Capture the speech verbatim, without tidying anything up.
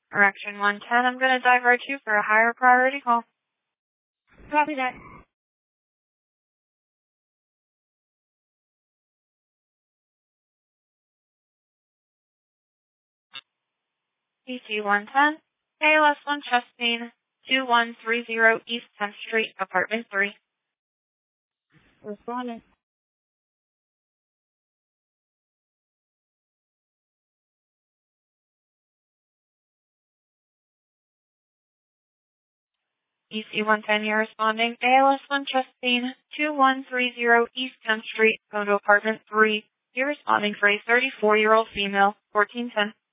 Direction one ten, I'm going to divert you for a higher priority call. Copy that. E T one ten, K L S one Chastain, two one three zero East tenth Street, Apartment three. Responding. E C one ten, you're responding. A L S one Chastain, two one three zero East tenth Street, go to Apartment three. You're responding for a thirty-four-year-old female, fourteen ten.